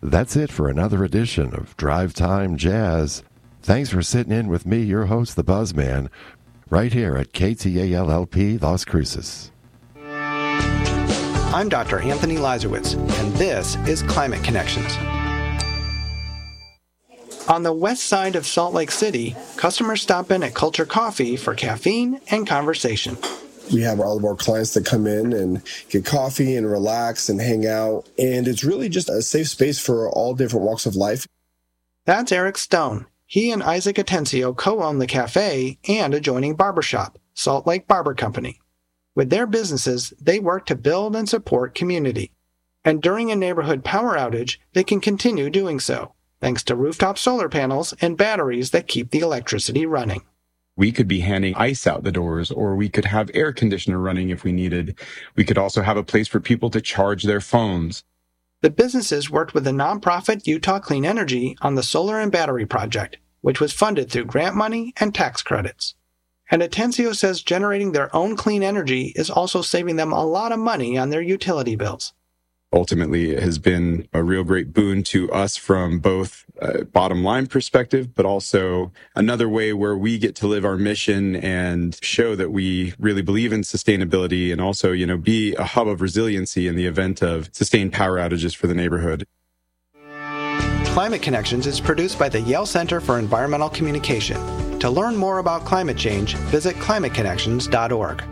That's it for another edition of Drive Time Jazz. Thanks for sitting in with me, your host, the Buzzman, right here at KTAL-LP Las Cruces. I'm Dr. Anthony Lazarowitz, and this is Climate Connections. On the west side of Salt Lake City, customers stop in at Culture Coffee for caffeine and conversation. We have all of our clients that come in and get coffee and relax and hang out, and it's really just a safe space for all different walks of life. That's Eric Stone. He and Isaac Atencio co-own the cafe and adjoining barbershop, Salt Lake Barber Company. With their businesses, they work to build and support community. And during a neighborhood power outage, they can continue doing so, thanks to rooftop solar panels and batteries that keep the electricity running. We could be handing ice out the doors, or we could have air conditioner running if we needed. We could also have a place for people to charge their phones. The businesses worked with the nonprofit Utah Clean Energy on the solar and battery project, which was funded through grant money and tax credits. And Atencio says generating their own clean energy is also saving them a lot of money on their utility bills. Ultimately, it has been a real great boon to us from both a bottom line perspective, but also another way where we get to live our mission and show that we really believe in sustainability and also, be a hub of resiliency in the event of sustained power outages for the neighborhood. Climate Connections is produced by the Yale Center for Environmental Communication. To learn more about climate change, visit climateconnections.org.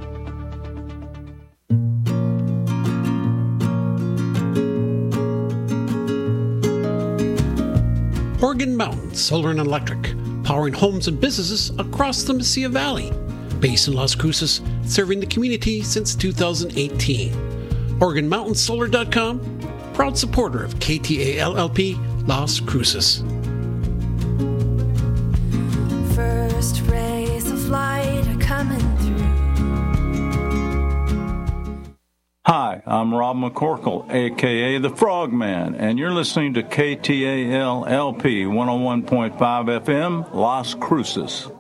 Organ Mountain Solar and Electric, powering homes and businesses across the Mesilla Valley. Based in Las Cruces, serving the community since 2018. OrganMountainSolar.com, proud supporter of KTAL-LP Las Cruces. First rays of light are coming through. Hi, I'm Rob McCorkle, a.k.a. The Frogman, and you're listening to KTAL-LP 101.5 FM, Las Cruces.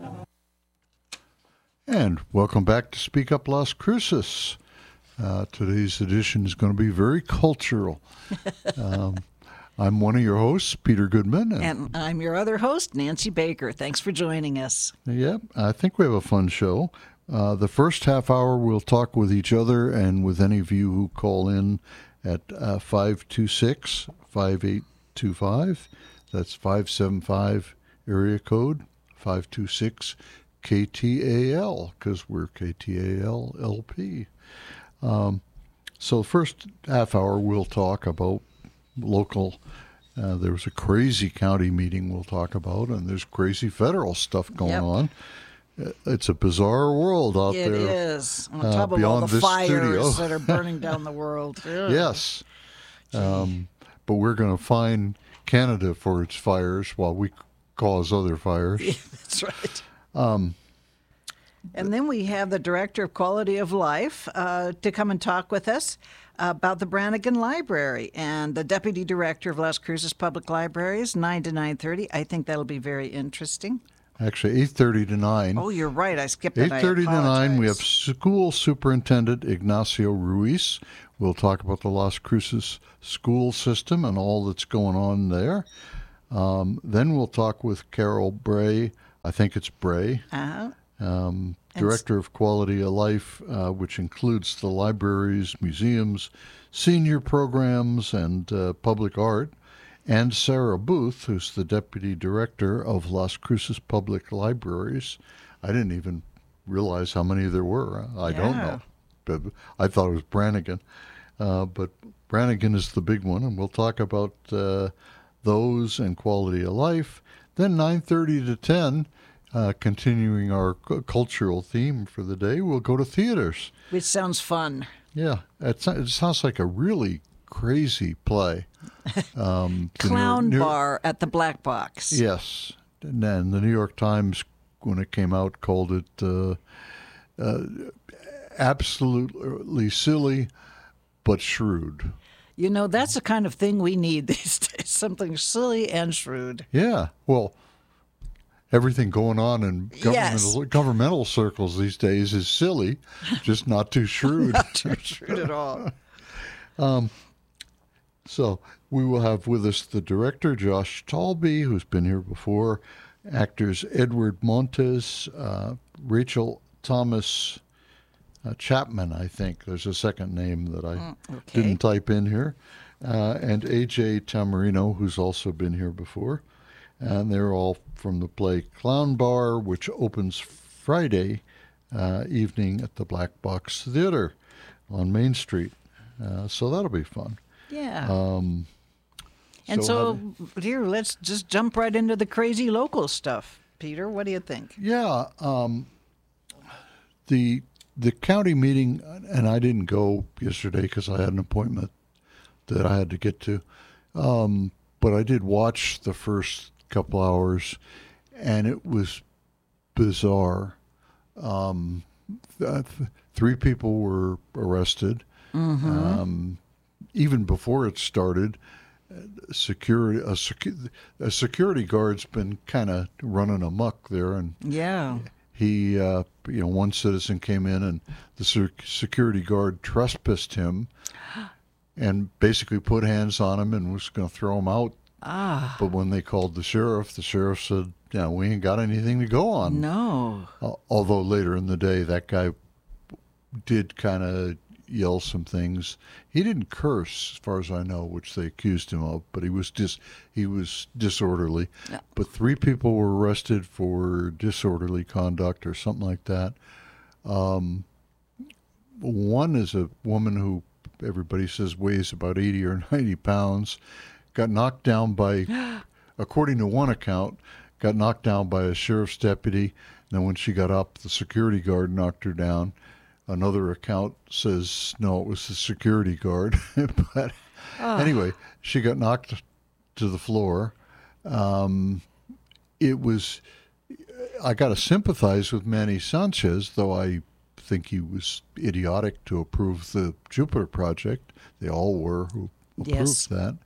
And welcome back to Speak Up Las Cruces. Today's edition is going to be very cultural. I'm one of your hosts, Peter Goodman. And I'm your other host, Nancy Baker. Thanks for joining us. Yep, I think we have a fun show. The first half hour, we'll talk with each other and with any of you who call in at 526-5825. That's 575 area code 526 KTAL, because we're KTAL LP. So the first half hour, we'll talk about local. There was a crazy county meeting we'll talk about, and there's crazy federal stuff going on. It's a bizarre world out there. It is. On top of all the fires that are burning down the world. Ugh. Yes. But we're going to find Canada for its fires while we cause other fires. Yeah, that's right. And then we have the Director of Quality of Life to come and talk with us about the Brannigan Library, and the Deputy Director of Las Cruces Public Libraries, 9 to 9:30. I think that'll be very interesting. Actually, 8:30 to 9. Oh, you're right. I skipped that. 8:30 to 9, we have School Superintendent Ignacio Ruiz. We'll talk about the Las Cruces school system and all that's going on there. Then we'll talk with Carol Bray. I think it's Bray. Director of Quality of Life, which includes the libraries, museums, senior programs, and public art. And Sarah Booth, who's the Deputy Director of Las Cruces Public Libraries. I didn't even realize how many there were. I don't know. But I thought it was Brannigan. But Brannigan is the big one, and we'll talk about those and quality of life. Then 9:30 to 10, continuing our cultural theme for the day, we'll go to theaters. Which sounds fun. Yeah, it sounds like a really crazy play. Clown Bar at the Black Box. Yes. And then the New York Times, when it came out, called it absolutely silly but shrewd. You know, that's the kind of thing we need these days, something silly and shrewd. Yeah. Well, everything going on in governmental circles these days is silly, just not too shrewd. Not too shrewd at all. So we will have with us the director, Josh Talby, who's been here before, actors Edward Montes, Rachel Thomas Chapman, I think. There's a second name that I didn't type in here. And A.J. Tamarino, who's also been here before. And they're all from the play Clown Bar, which opens Friday evening at the Black Box Theater on Main Street. So that'll be fun. Yeah. And so here, let's just jump right into the crazy local stuff. Peter, what do you think? Yeah. The county meeting, and I didn't go yesterday because I had an appointment that I had to get to. But I did watch the first couple hours, and it was bizarre. 3 people were arrested. Even before it started, a security guard's been kind of running amok there, and he, one citizen came in and the security guard trespassed him and basically put hands on him and was going to throw him out. But when they called the sheriff said, "Yeah, we ain't got anything to go on." No. Although later in the day, that guy did kind of yell some things. He didn't curse, as far as I know, which they accused him of, but he was disorderly. Yeah. But 3 people were arrested for disorderly conduct or something like that. One is a woman who everybody says weighs about 80 or 90 pounds, got knocked down by, according to one account, got knocked down by a sheriff's deputy. And then when she got up, the security guard knocked her down. Another account says, no, it was the security guard. But anyway, she got knocked to the floor. I got to sympathize with Manny Sanchez, though I think he was idiotic to approve the Jupiter project. They all were who approved that.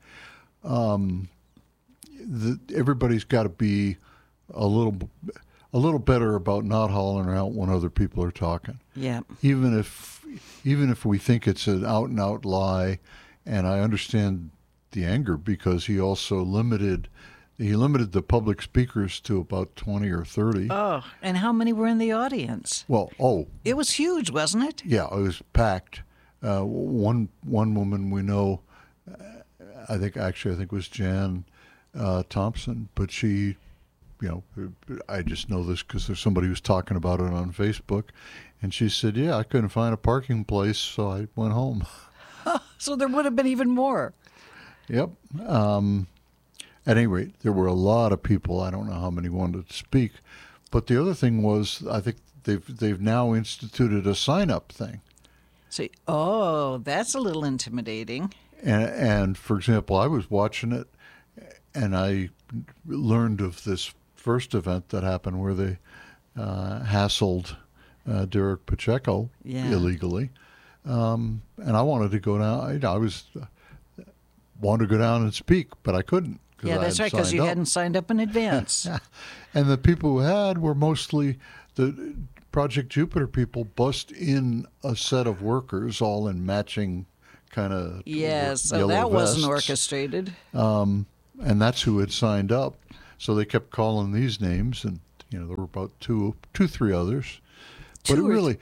Everybody's got to be a little better about not hollering out when other people are talking. Yeah. Even if we think it's an out and out lie, and I understand the anger because he also limited the public speakers to about 20 or 30. Oh, and how many were in the audience? Well, it was huge, wasn't it? Yeah, it was packed. One woman we know, I think it was Jan Thompson, but she, I just know this because there's somebody who's talking about it on Facebook, and she said, "Yeah, I couldn't find a parking place, so I went home." So there would have been even more. Yep. At any rate, there were a lot of people. I don't know how many wanted to speak, but the other thing was, I think they've now instituted a sign-up thing. See, that's a little intimidating. And for example, I was watching it, and I learned of this first event that happened where they hassled Derek Pacheco illegally, and I wanted to go down. I wanted to go down and speak, but I couldn't. Yeah, that's right, because you hadn't signed up in advance. And the people who had were mostly the Project Jupiter people. Bust in a set of workers, all in matching kind of so that wasn't orchestrated. And that's who had signed up. So they kept calling these names, and there were about two, 3 others. But it really,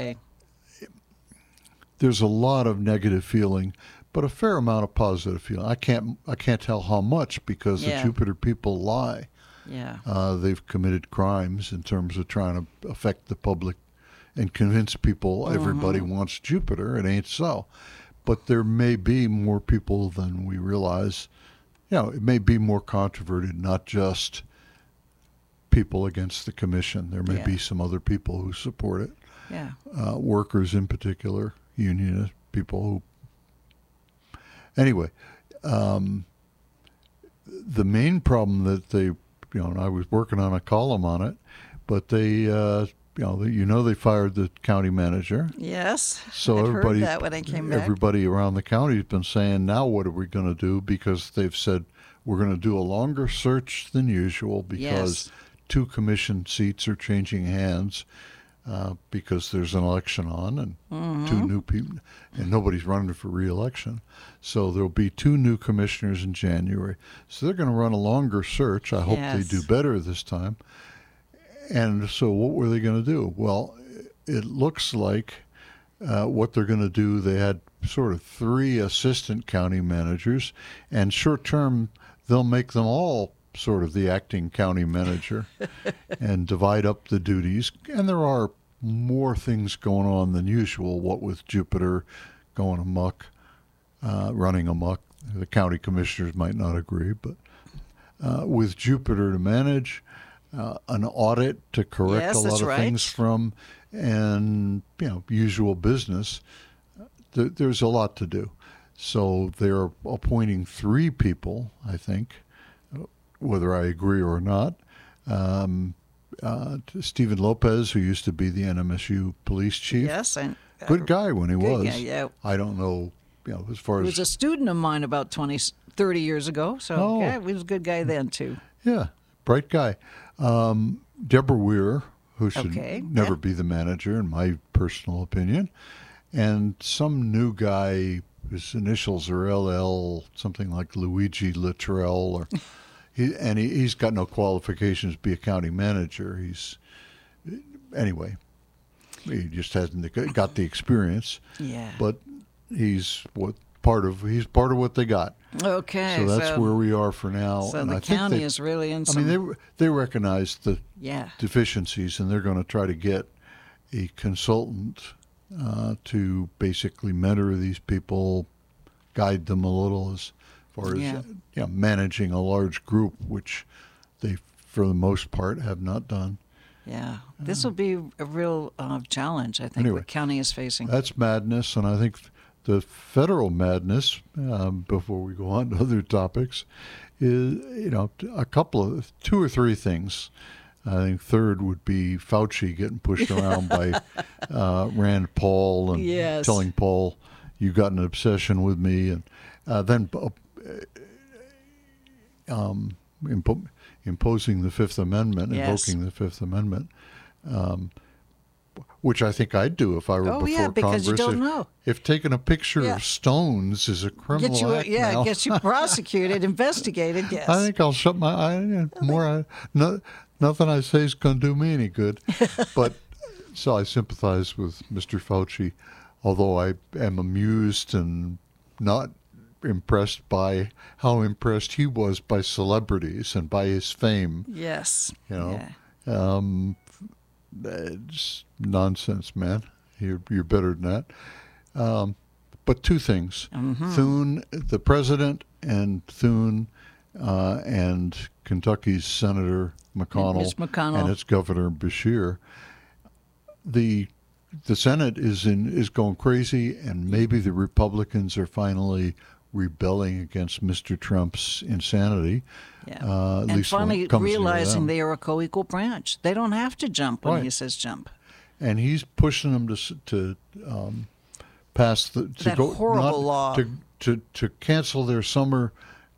there's a lot of negative feeling, but a fair amount of positive feeling. I can't tell how much because the Jupiter people lie. Yeah, they've committed crimes in terms of trying to affect the public and convince people everybody wants Jupiter. It ain't so. But there may be more people than we realize. It may be more controverted, not just people against the commission. There may be some other people who support it. Yeah. Workers in particular, union people who... Anyway, the main problem that they, and I was working on a column on it, but they, they fired the county manager. Yes, so I'd heard that when I came back. Everybody around the county has been saying, now what are we going to do? Because they've said, we're going to do a longer search than usual because 2 commission seats are changing hands. because there's an election on and two new people, and nobody's running for re-election. So there'll be 2 new commissioners in January. So they're going to run a longer search. I hope they do better this time. And so what were they going to do? Well, it looks like what they're going to do, they had sort of 3 assistant county managers, and short-term they'll make them all sort of the acting county manager and divide up the duties. And there are more things going on than usual, what with Jupiter going amok, running amok. The county commissioners might not agree, but with Jupiter to manage, an audit to correct a lot of things from, and usual business. There's a lot to do. So they're appointing 3 people, I think, whether I agree or not. Stephen Lopez, who used to be the NMSU police chief. Yes, and good guy when he was. Guy, yeah. I don't know, as far as... He was a student of mine about 30 years ago, so he was a good guy then, too. Yeah, bright guy. Deborah Weir, who should never be the manager, in my personal opinion. And some new guy, his initials are LL, something like Luigi Luttrell, or... He's got no qualifications to be a county manager. Anyway, he just hasn't got the experience. Yeah. But he's part of what they got. Okay. So that's where we are for now. So and the county is really in some... I mean, they recognize the deficiencies, and they're going to try to get a consultant to basically mentor these people, guide them a little as far as managing a large group, which they, for the most part, have not done. Yeah, this will be a real challenge, I think, the county is facing. That's madness, and I think the federal madness, before we go on to other topics, is, a 2 or 3 things. I think third would be Fauci getting pushed around by Rand Paul and telling Paul, "You got an obsession with me," and then imposing the Fifth Amendment, invoking the Fifth Amendment, which I think I'd do if I were before because Congress. You don't know. If taking a picture of stones is a criminal act now. Gets you prosecuted, investigated, yes. I think I'll shut my eye. Nothing I say is going to do me any good. But so I sympathize with Mr. Fauci, although I am amused and not impressed by how impressed he was by celebrities and by his fame. Yes. It's nonsense, man. You're better than that. But 2 things. Thune, the president, and Thune and Kentucky's Senator McConnell, and its Governor Beshear. The Senate is going crazy, and maybe the Republicans are finally rebelling against Mr. Trump's insanity. Yeah. And finally realizing they are a co-equal branch. They don't have to jump when he says jump. And he's pushing them to pass that horrible law to cancel their summer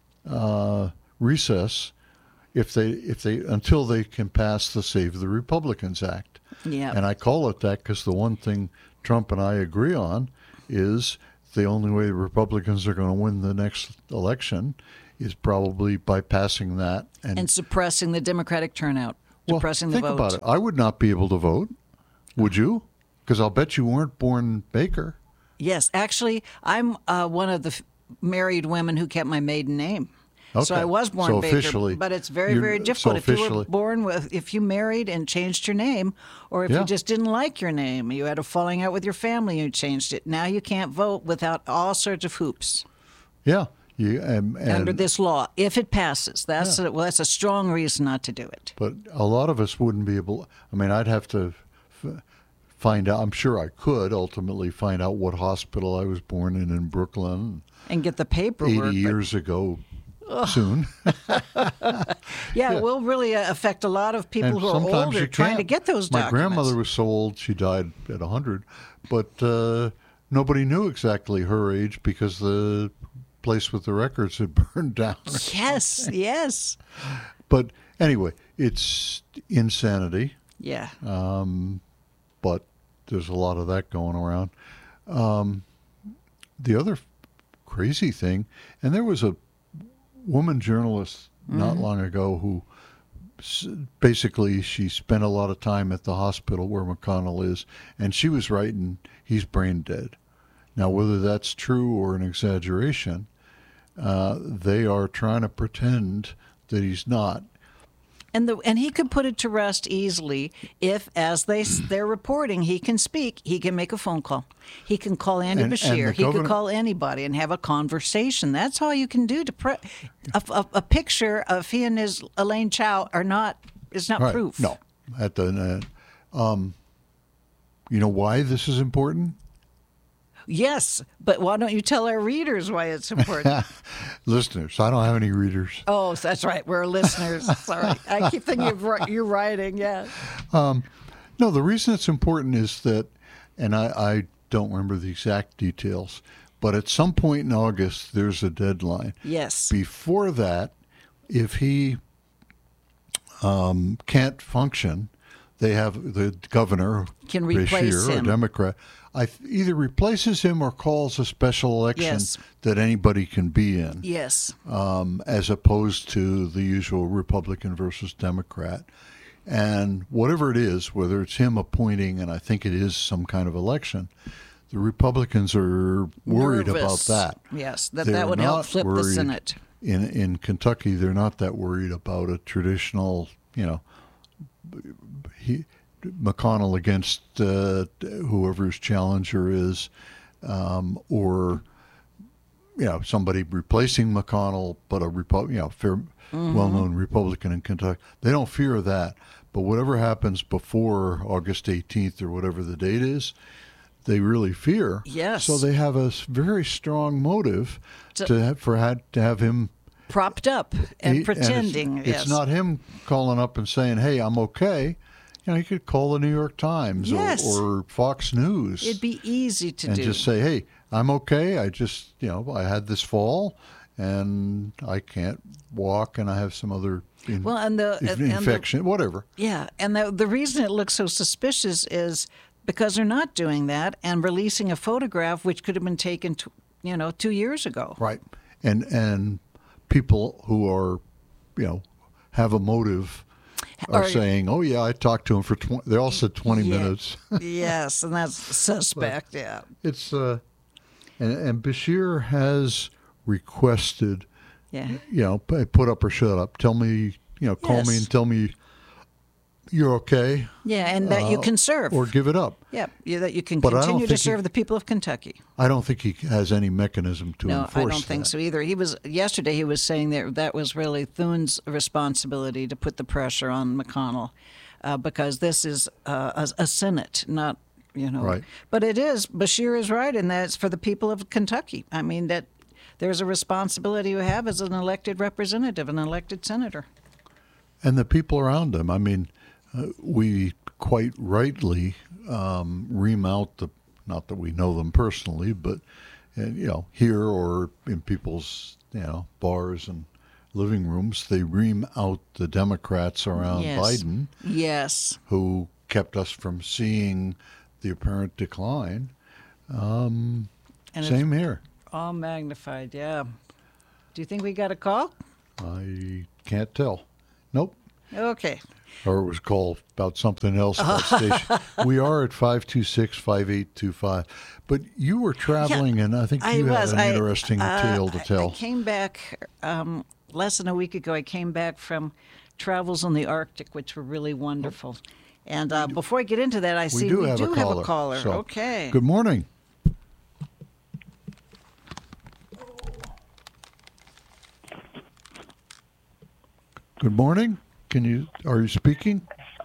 recess if they until they can pass the Save the Republicans Act. Yeah. And I call it that because the one thing Trump and I agree on is the only way the Republicans are going to win the next election is probably by passing that and suppressing the Democratic turnout, suppressing the vote. Think about it. I would not be able to vote. Would you? Because I'll bet you weren't born Baker. Yes. Actually, I'm one of the married women who kept my maiden name. Okay. So I was born Baker, but it's very, very difficult. If you were if you married and changed your name, or if you just didn't like your name, you had a falling out with your family, you changed it. Now you can't vote without all sorts of hoops. Yeah. Under this law, if it passes, that's a strong reason not to do it. But a lot of us wouldn't be able. I mean, I'd have to find out. I'm sure I could ultimately find out what hospital I was born in Brooklyn, and get the paperwork. 80 years ago. Soon. It will really affect a lot of people who are older trying to get those documents. My grandmother was so old, she died at 100, but nobody knew exactly her age because the place with the records had burned down. Yes, yes. But anyway, it's insanity. Yeah. there's a lot of that going around. The other crazy thing, and there was a woman journalist not long ago who basically she spent a lot of time at the hospital where McConnell is, and she was writing, he's brain dead. Now, whether that's true or an exaggeration, they are trying to pretend that he's not. And he could put it to rest easily if, as they're reporting, he can speak. He can make a phone call. He can call Andy Bashir. He could call anybody and have a conversation. That's all you can do to a picture of he and his Elaine Chao is not proof. No, you know why this is important? Yes, but why don't you tell our readers why it's important? Listeners. I don't have any readers. Oh, that's right. We're listeners. Sorry. I keep thinking of you writing, yeah. No, the reason it's important is that, and I don't remember the exact details, but at some point in August, there's a deadline. Yes. Before that, if he can't function, they have the governor, can replace Bashir, him. a Democrat, either replaces him or calls a special election that anybody can be in. Yes. As opposed to the usual Republican versus Democrat. And whatever it is, whether it's him appointing, and I think it is some kind of election, the Republicans are worried about that. Yes, that would help flip the Senate. In Kentucky, they're not that worried about a traditional, McConnell against whoever's challenger is, or somebody replacing McConnell, but a well-known Republican in Kentucky. They don't fear that, but whatever happens before August 18th or whatever the date is, they really fear. Yes. So they have a very strong motive to have him propped up and pretending. And it's not him calling up and saying, "Hey, I'm okay." He could call the New York Times or Fox News. It'd be easy to do. And just say, "Hey, I'm okay. I just, I had this fall, and I can't walk, and I have some other infection, whatever." Yeah, and the reason it looks so suspicious is because they're not doing that and releasing a photograph which could have been taken, 2 years ago. Right, and people who are, have a motive. Are saying, "Oh yeah, I talked to him for 20." They all said 20 minutes. Yes, and that's suspect. Yeah, it's and Bashir has requested, put up or shut up. Tell me, call me and tell me you're okay. Yeah, and that you can serve or give it up. Yeah, that you can continue to serve the people of Kentucky. I don't think he has any mechanism to enforce that. No, I don't think so either. Yesterday he was saying that was really Thune's responsibility to put the pressure on McConnell because this is a Senate, not, Right. But it is, Bashir is right, and that's for the people of Kentucky. I mean, that there's a responsibility you have as an elected representative, an elected senator. And the people around him. I mean, we quite rightly ream out not that we know them personally, but here or in people's bars and living rooms, they ream out the Democrats around Biden. Yes. Who kept us from seeing the apparent decline. Same here. All magnified, yeah. Do you think we got a call? I can't tell. Nope. Okay. Or it was called about something else about station. We are at 526-5825. But you were traveling, and I think you had an interesting tale to tell. I came back less than a week ago. I came back from travels on the Arctic, which were really wonderful. And before I get into that, I see we do have a caller. So, okay. Good morning. Good morning. Are you speaking?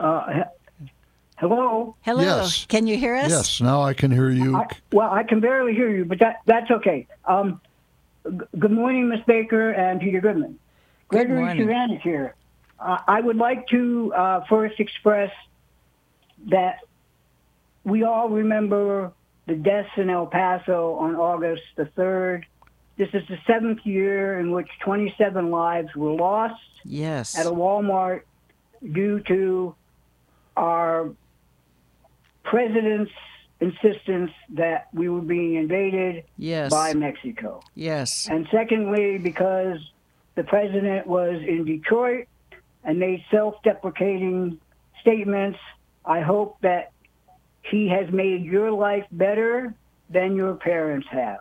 Hello? Hello. Yes. Can you hear us? Yes, now I can hear you. I can barely hear you, but that's okay. Good morning, Ms. Baker and Peter Goodman. Gregory Suran is here. I would like to first express that we all remember the deaths in El Paso on August the 3rd. This is the 7th year in which 27 lives were lost. Yes. At a Walmart due to our president's insistence that we were being invaded by Mexico. Yes. And secondly, because the president was in Detroit and made self-deprecating statements, I hope that he has made your life better than your parents have.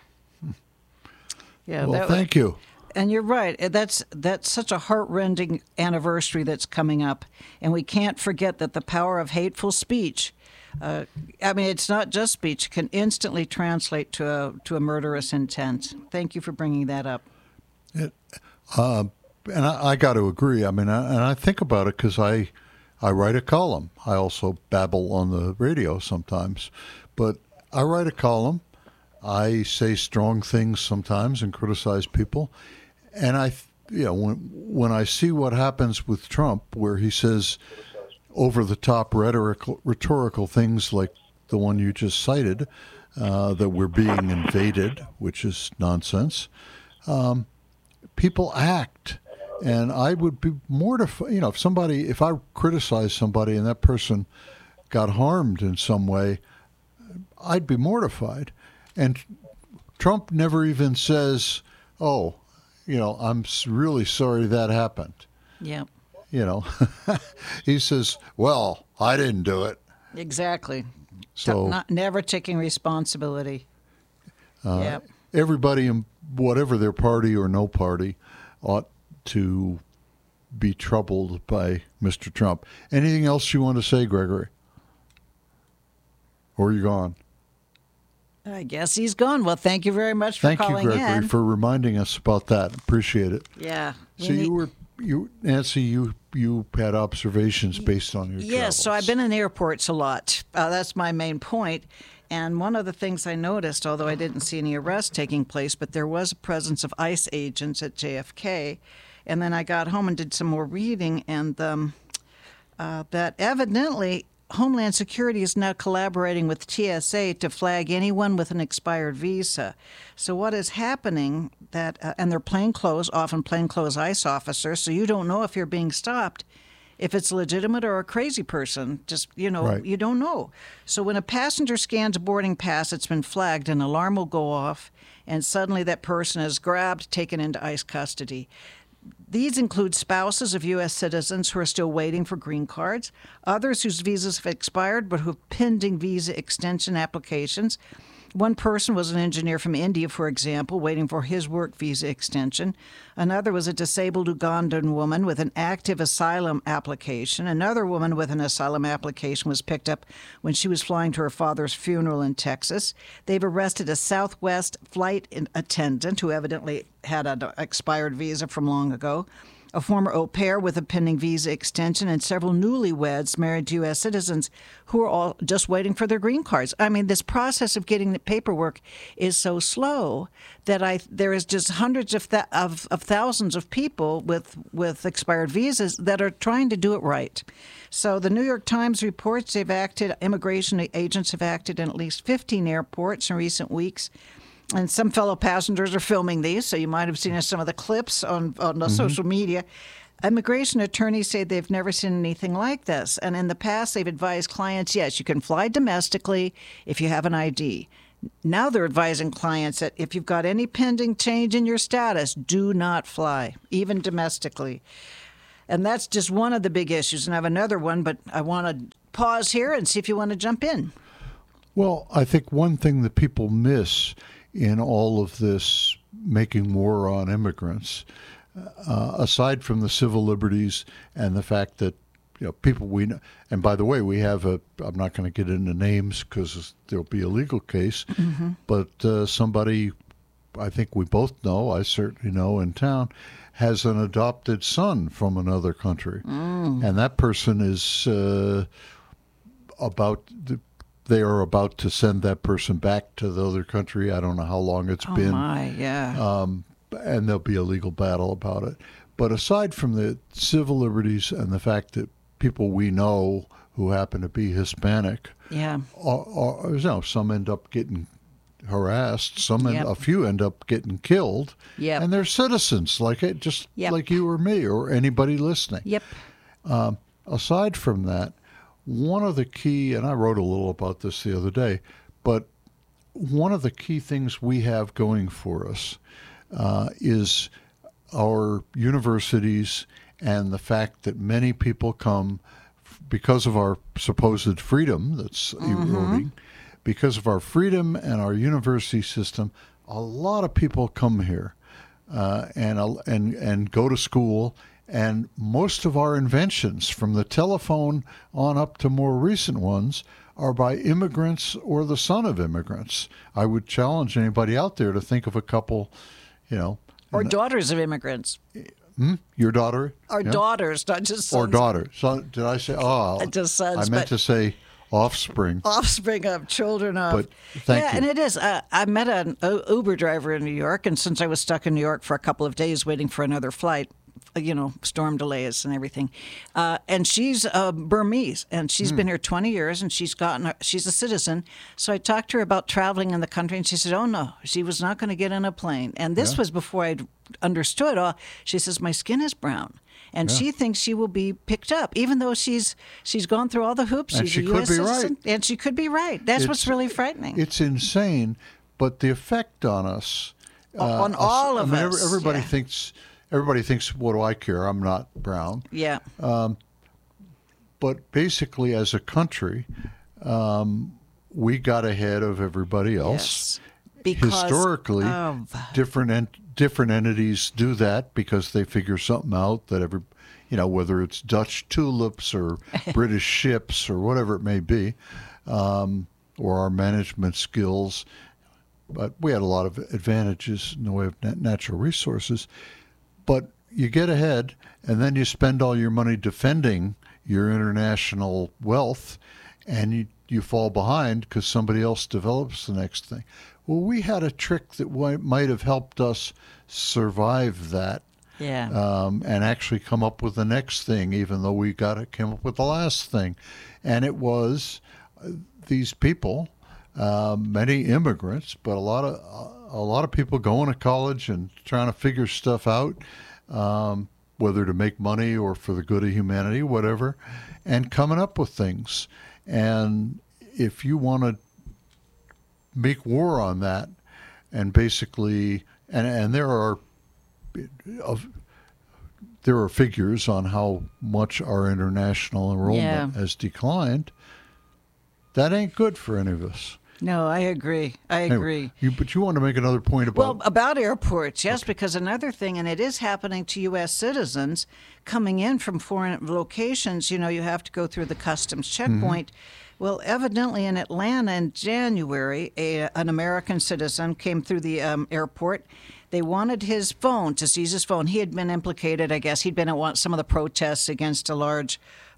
Yeah. Well, thank you. And you're right. That's such a heart-rending anniversary that's coming up, and we can't forget that the power of hateful speech. It's not just speech; it can instantly translate to a murderous intent. Thank you for bringing that up. And I got to agree. I think about it because I write a column. I also babble on the radio sometimes, but I write a column. I say strong things sometimes and criticize people. And when I see what happens with Trump, where he says over-the-top rhetorical things like the one you just cited, that we're being invaded, which is nonsense, people act. And I would be mortified, if I criticize somebody and that person got harmed in some way, I'd be mortified. And Trump never even says, "Oh, I'm really sorry that happened." Yeah. He says, "Well, I didn't do it." Exactly. So never taking responsibility. Everybody, in whatever their party or no party, ought to be troubled by Mr. Trump. Anything else you want to say, Gregory? Or are you gone? I guess he's gone. Well, thank you very much for calling in. Thank you, Gregory, for reminding us about that. Appreciate it. Yeah. So Nancy, you had observations based on your travels. Yes, so I've been in airports a lot. That's my main point. And one of the things I noticed, although I didn't see any arrests taking place, but there was a presence of ICE agents at JFK. And then I got home and did some more reading, and that evidently Homeland Security is now collaborating with TSA to flag anyone with an expired visa. So what is happening and they're often plainclothes ICE officers, so you don't know if you're being stopped, if it's legitimate or a crazy person. Just, Right. You don't know. So when a passenger scans a boarding pass, it's been flagged, an alarm will go off, and suddenly that person is grabbed, taken into ICE custody. These include spouses of U.S. citizens who are still waiting for green cards, others whose visas have expired but who have pending visa extension applications. One person was an engineer from India, for example, waiting for his work visa extension. Another was a disabled Ugandan woman with an active asylum application. Another woman with an asylum application was picked up when she was flying to her father's funeral in Texas. They've arrested a Southwest flight attendant who evidently had an expired visa from long ago, a former au pair with a pending visa extension, and several newlyweds married to U.S. citizens who are all just waiting for their green cards. This process of getting the paperwork is so slow that there is just hundreds of thousands of people with expired visas that are trying to do it right. So the New York Times reports immigration agents have acted in at least 15 airports in recent weeks. And some fellow passengers are filming these, so you might have seen some of the clips on the social media. Immigration attorneys say they've never seen anything like this. And in the past, they've advised clients, yes, you can fly domestically if you have an ID. Now they're advising clients that if you've got any pending change in your status, do not fly, even domestically. And that's just one of the big issues. And I have another one, but I want to pause here and see if you want to jump in. Well, I think one thing that people miss in all of this making war on immigrants, aside from the civil liberties and the fact that people we know, and by the way, we have I'm not going to get into names because there'll be a legal case, but somebody I think we both know, I certainly know in town, has an adopted son from another country, and that person is they are about to send that person back to the other country. I don't know how long it's been. And there'll be a legal battle about it. But aside from the civil liberties and the fact that people we know who happen to be Hispanic, some end up getting harassed, a few end up getting killed, and they're citizens like you or me or anybody listening. Aside from that, one of the key, and I wrote a little about this the other day, but one of the key things we have going for us is our universities and the fact that many people come because of our supposed freedom that's eroding, because of our freedom and our university system. A lot of people come here and go to school, and most of our inventions, from the telephone on up to more recent ones, are by immigrants or the son of immigrants. I would challenge anybody out there to think of a couple, or daughters of immigrants. Your daughter? Or daughters, not just sons. Or daughters. So, did I say? Just sons. I meant to say offspring. Offspring of children of. But thank you. And it is. I met an Uber driver in New York, and since I was stuck in New York for a couple of days waiting for another flight, storm delays and everything. And she's Burmese, and she's been here 20 years, and she's a citizen. So I talked to her about traveling in the country, and she said, oh, no, she was not going to get in a plane. And this was before I'd understood. She says, my skin is brown. And she thinks she will be picked up, even though she's gone through all the hoops. And she's a U.S. citizen, and she could be right. That's what's really frightening. It's insane, but the effect on us... on all of us. Everybody thinks... Everybody thinks, what do I care? I'm not brown. Yeah. But basically, as a country, we got ahead of everybody else. Yes. Because historically, different entities do that because they figure something out that whether it's Dutch tulips or British ships or whatever it may be, or our management skills. But we had a lot of advantages in the way of natural resources. But you get ahead, and then you spend all your money defending your international wealth, and you fall behind because somebody else develops the next thing. Well, we had a trick that might have helped us survive that, and actually come up with the next thing, even though we came up with the last thing. And it was these people, many immigrants, but a lot of people going to college and trying to figure stuff out, whether to make money or for the good of humanity, whatever, and coming up with things. And if you want to make war on that, and basically, and there are figures on how much our international enrollment has declined, that ain't good for any of us. No, I agree. Agree. But you want to make another point about... Well, about airports, yes, because another thing, and it is happening to U.S. citizens coming in from foreign locations, you have to go through the customs checkpoint. Well, evidently in Atlanta in January, an American citizen came through the airport. They wanted his phone, to seize his phone. He had been implicated, I guess. He'd been at some of the protests against a large...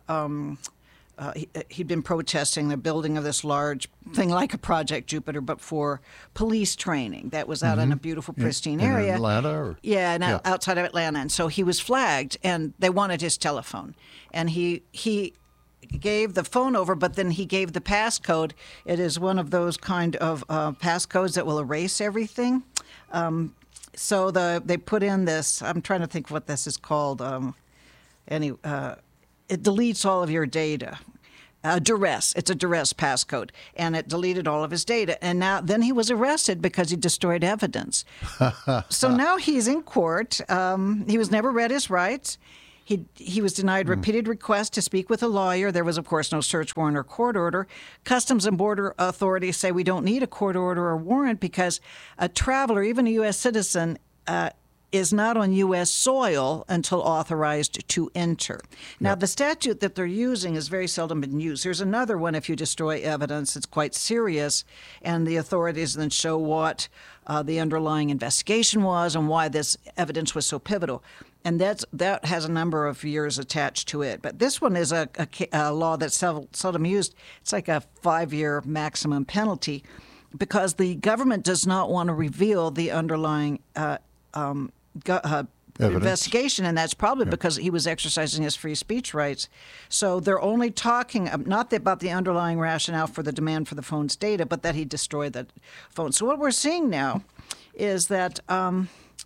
he'd been protesting the building of this large thing like a Project Jupiter, but for police training. That was out in a beautiful, pristine area. In Atlanta? Outside of Atlanta. And so he was flagged, and they wanted his telephone. And he gave the phone over, but then he gave the passcode. It is one of those kind of passcodes that will erase everything. So they put in this, I'm trying to think what this is called. It deletes all of your data. It's a duress passcode, and it deleted all of his data. And then he was arrested because he destroyed evidence. So now he's in court. He was never read his rights. He was denied repeated requests to speak with a lawyer. There was, of course, no search warrant or court order. Customs and Border authorities say we don't need a court order or warrant because a traveler, even a U.S. citizen, is not on U.S. soil until authorized to enter. Now, the statute that they're using has very seldom been used. There's another one, if you destroy evidence, it's quite serious, and the authorities then show what the underlying investigation was and why this evidence was so pivotal. And that has a number of years attached to it. But this one is a law that's seldom used. It's like a 5-year maximum penalty because the government does not want to reveal the underlying investigation, and that's probably because he was exercising his free speech rights. So they're only talking not about the underlying rationale for the demand for the phone's data, but that he destroyed that phone. So what we're seeing now is that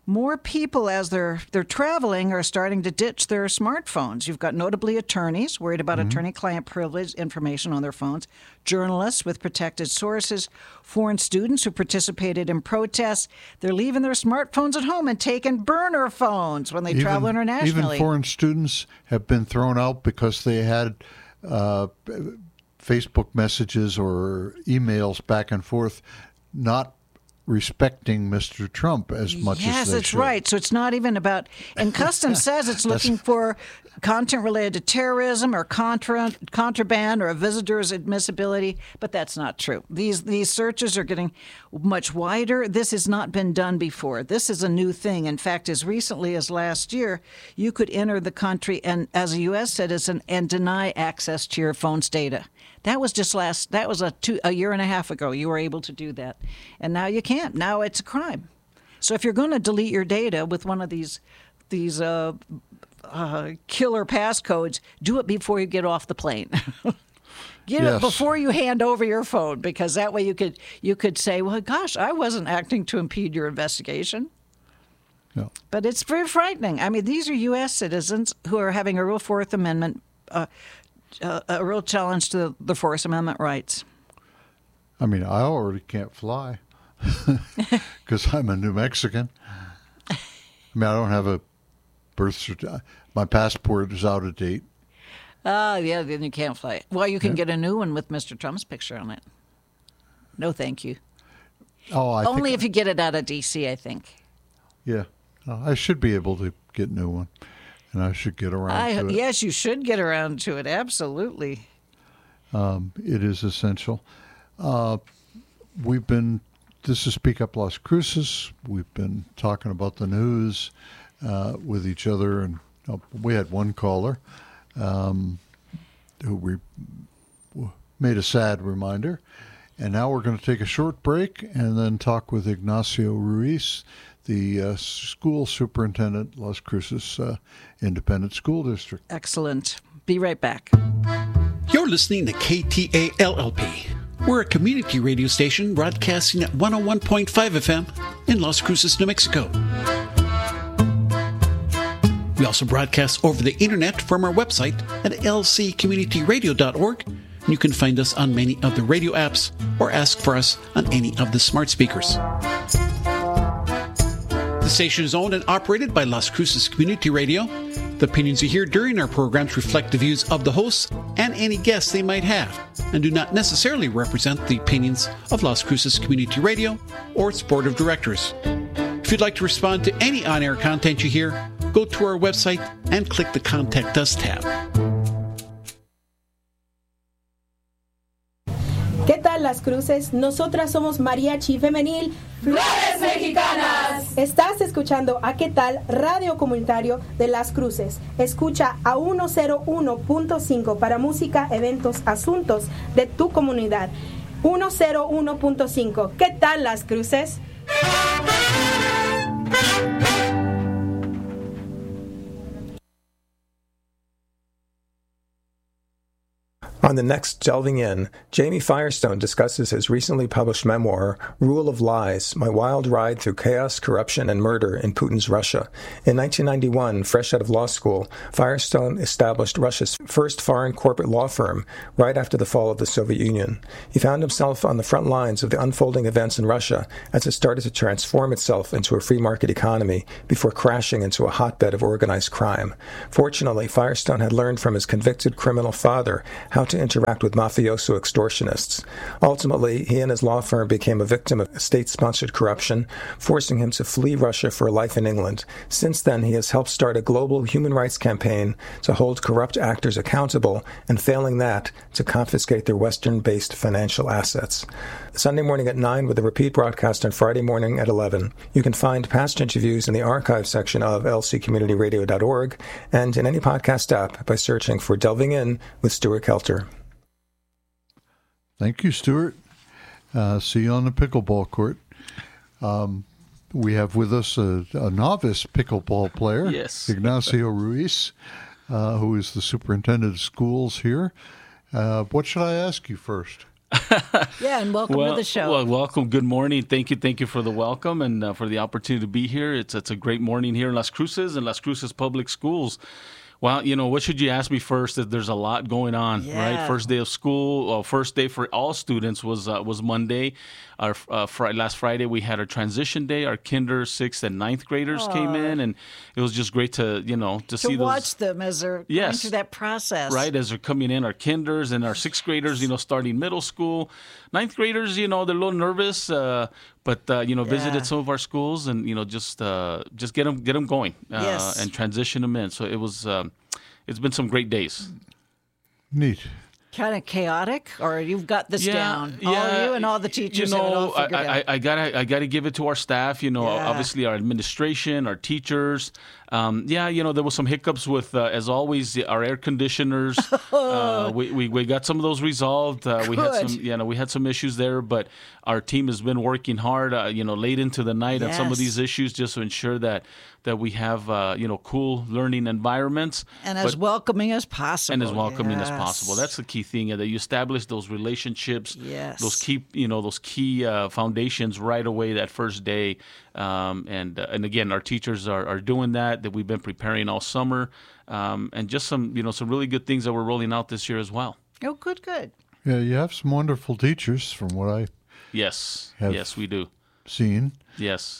more people, as they're traveling, are starting to ditch their smartphones. You've got notably attorneys worried about attorney-client privilege information on their phones, journalists with protected sources, foreign students who participated in protests. They're leaving their smartphones at home and taking burner phones when they travel internationally. Even foreign students have been thrown out because they had Facebook messages or emails back and forth not respecting Mr. Trump as much as they should. Yes, that's right. So it's not even about, and Customs says it's looking for content related to terrorism or contraband or a visitor's admissibility, but that's not true. These searches are getting much wider. This has not been done before. This is a new thing. In fact, as recently as last year, you could enter the country and as a U.S. citizen and deny access to your phone's data. That was a year and a half ago. You were able to do that. And now you can't. Now it's a crime. So if you're going to delete your data with one of these killer passcodes, do it before you get off the plane. Get it before you hand over your phone, because that way you could say, well, gosh, I wasn't acting to impede your investigation. No. But it's very frightening. I mean, these are U.S. citizens who are having a real Fourth Amendment a real challenge to the Fourth Amendment rights. I mean, I already can't fly because I'm a New Mexican. I mean, I don't have a birth certificate. My passport is out of date. Yeah, then you can't fly. Well, you can get a new one with Mr. Trump's picture on it. No, thank you. Only if you get it out of D.C., I think. Yeah. I should be able to get a new one. And I should get around to it. Yes, you should get around to it. Absolutely. It is essential. This is Speak Up Las Cruces. We've been talking about the news with each other. And we had one caller who we made a sad reminder. And now we're going to take a short break and then talk with Ignacio Ruiz, the school superintendent, Las Cruces Independent School District. Excellent. Be right back. You're listening to KTALLP. We're a community radio station broadcasting at 101.5 FM in Las Cruces, New Mexico. We also broadcast over the internet from our website at lccommunityradio.org. And you can find us on many of the radio apps or ask for us on any of the smart speakers. The station is owned and operated by Las Cruces Community Radio. The opinions you hear during our programs reflect the views of the hosts and any guests they might have, and do not necessarily represent the opinions of Las Cruces Community Radio or its board of directors. If you'd like to respond to any on-air content you hear, go to our website and click the Contact Us tab. ¿Qué tal, Las Cruces? Nosotras somos Mariachi Femenil Flores Mexicanas. Estás escuchando a ¿Qué tal? Radio Comunitario de Las Cruces. Escucha a 101.5 para música, eventos, asuntos de tu comunidad. 101.5. ¿Qué tal, Las Cruces? On the next Delving In, Jamie Firestone discusses his recently published memoir, Rule of Lies, My Wild Ride Through Chaos, Corruption, and Murder in Putin's Russia. In 1991, fresh out of law school, Firestone established Russia's first foreign corporate law firm right after the fall of the Soviet Union. He found himself on the front lines of the unfolding events in Russia as it started to transform itself into a free market economy before crashing into a hotbed of organized crime. Fortunately, Firestone had learned from his convicted criminal father how to interact with mafioso extortionists. Ultimately, he and his law firm became a victim of state-sponsored corruption, forcing him to flee Russia for a life in England. Since then, he has helped start a global human rights campaign to hold corrupt actors accountable, and failing that, to confiscate their Western-based financial assets. Sunday morning at 9 with a repeat broadcast on Friday morning at 11. You can find past interviews in the archive section of lccommunityradio.org and in any podcast app by searching for Delving In with Stuart Kelter. Thank you, Stuart. See you on the pickleball court. We have with us a novice pickleball player, yes. Ignacio Ruiz, who is the superintendent of schools here. What should I ask you first? Yeah, and welcome to the show. Well, welcome. Good morning. Thank you for the welcome and for the opportunity to be here. It's a great morning here in Las Cruces and Las Cruces Public Schools. Well, what should you ask me first? That there's a lot going on, right? First day of school, first day for all students was Monday. Our last Friday we had our transition day. Our kinder, 6th, and 9th graders came in, and it was just great to see those, watch them as they're going through that process. Right, as they're coming in, our kinders and our 6th graders, starting middle school. 9th graders, they're a little nervous, but visited some of our schools and just get them going and transition them in. So it was. It's been some great days. Neat. Kind of chaotic, or you've got this down? All you and all the teachers have it all figured out. I gotta give it to our staff. Obviously our administration, our teachers. There was some hiccups with, as always, our air conditioners. We got some of those resolved. We had some issues there, but our team has been working hard, late into the night on some of these issues, just to ensure that we have, cool learning environments and as welcoming as possible. As possible. That's the key thing, that you establish those relationships. Yes. Those key foundations right away that first day. And again, our teachers are doing that we've been preparing all summer, and just some really good things that we're rolling out this year as well. Oh, good. Yeah, you have some wonderful teachers from what I yes, we do seen. Yes.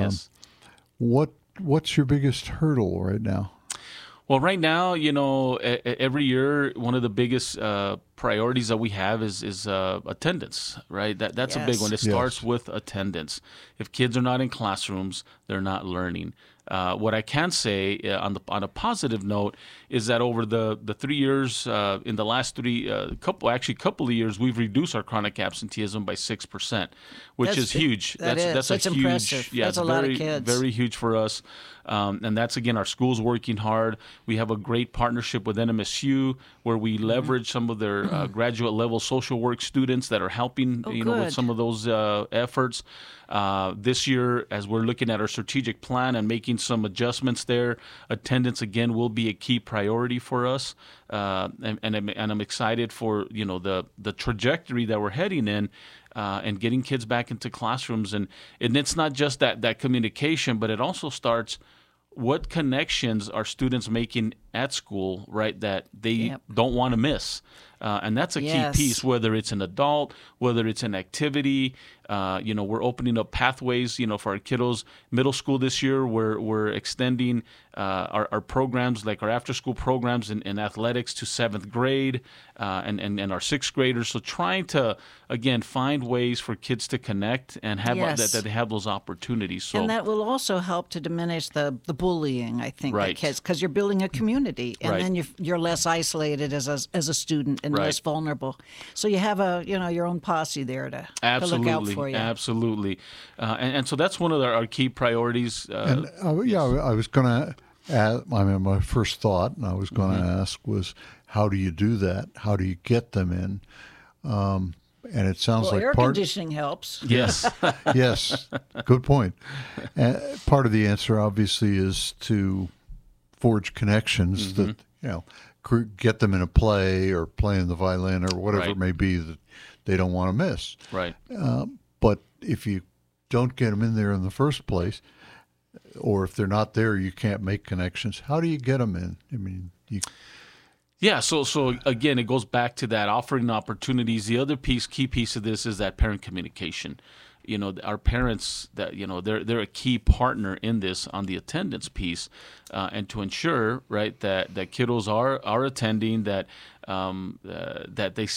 What's your biggest hurdle right now? Well, right now, every year, one of the biggest priorities that we have is attendance, right? That's a big one. It starts with attendance. If kids are not in classrooms, they're not learning. What I can say on a positive note is that over the 3 years, in the last couple of years, we've reduced our chronic absenteeism by 6%, which is huge. That's impressive. Yeah, that's a lot of kids. Very huge for us. And that's, again, our schools working hard. We have a great partnership with NMSU where we leverage some of their graduate level social work students that are helping with some of those efforts. This year, as we're looking at our strategic plan and making some adjustments there, attendance again will be a key priority for us, and I'm excited for the trajectory that we're heading in, and getting kids back into classrooms, and it's not just that communication, but it also starts. What connections are students making at school, right, that they don't want to miss? And that's a key piece, whether it's an adult, whether it's an activity. We're opening up pathways, for our kiddos. Middle school this year, we're extending our programs, like our after-school programs in athletics to 7th grade, and our 6th graders. So trying to, again, find ways for kids to connect and have that they have those opportunities. So, and that will also help to diminish the bullying, I think, right. kids, because you're building a community, and right. then you're less isolated as a student and right. less vulnerable. So you have your own possé there to look out for you. Absolutely. And so that's one of our key priorities. I was going to add, my first thought, and I was going to ask was, how do you do that? How do you get them in? And it sounds like air conditioning helps. Yes. Yes. Good point. Part of the answer, obviously, is to forge connections that, get them in a play or playing the violin or whatever right. it may be that they don't want to miss. Right. But if you don't get them in there in the first place, or if they're not there, you can't make connections. How do you get them in? Yeah, so again, it goes back to that offering opportunities. The other key piece of this is that parent communication. Our parents, that they're a key partner in this on the attendance piece, and to ensure right that kiddos are attending, that they